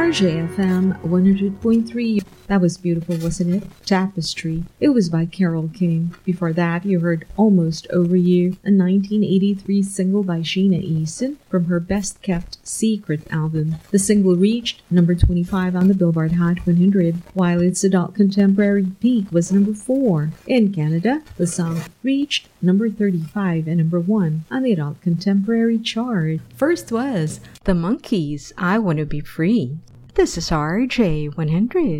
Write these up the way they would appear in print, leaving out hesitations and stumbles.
RJFM 100.3. That was beautiful, wasn't it? Tapestry. It was by Carole King. Before that, you heard Almost Over You, a 1983 single by Sheena Easton from her Best Kept Secret album. The single reached number 25 on the Billboard Hot 100, while its adult contemporary peak was number 4. In Canada, the song reached number 35 and number 1 on the adult contemporary chart. First was The Monkees, I Wanna Be Free. This is RJ100.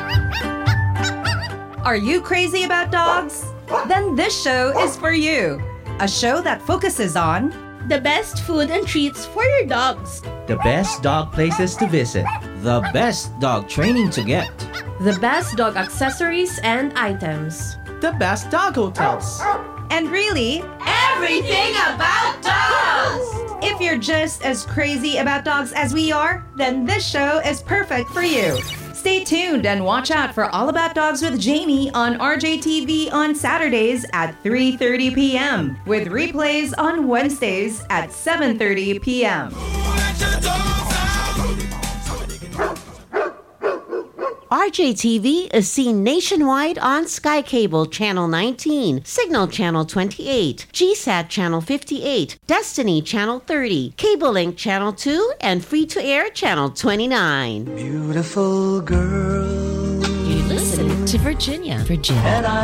Are you crazy about dogs? Then this show is for you. A show that focuses on the best food and treats for your dogs, the best dog places to visit, the best dog training to get, the best dog accessories and items, the best dog hotels, and really, everything about dogs! If you're just as crazy about dogs as we are, then this show is perfect for you. Stay tuned and watch out for All About Dogs with Jamie on RJTV on Saturdays at 3:30 p.m. with replays on Wednesdays at 7:30 p.m. RJTV is seen nationwide on Sky Cable Channel 19, Signal Channel 28, GSAT Channel 58, Destiny Channel 30, Cable Link Channel 2, and Free-to-Air Channel 29. Beautiful girl. You listen to Virginia.